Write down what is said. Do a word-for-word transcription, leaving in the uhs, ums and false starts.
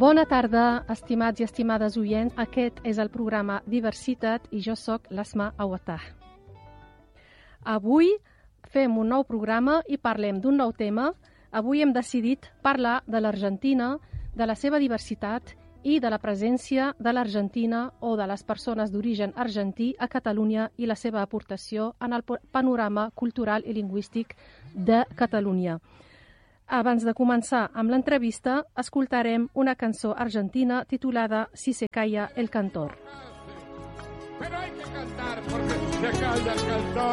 Bona tarda, estimats i estimades oients. Aquest és el programa Diversitat i jo sóc l'Asma Awatah. Avui fem un nou programa i parlem d'un nou tema. Avui hem decidit parlar de l'Argentina, de la seva diversitat i de la presència de l'Argentina o de les persones d'origen argentí a Catalunya i la seva aportació en el panorama cultural i lingüístic de Catalunya. Abans de començar amb l'entrevista, escoltarem una cançó argentina titulada Si se calla el cantor. Pero hay que cantar porque se calla el cantor.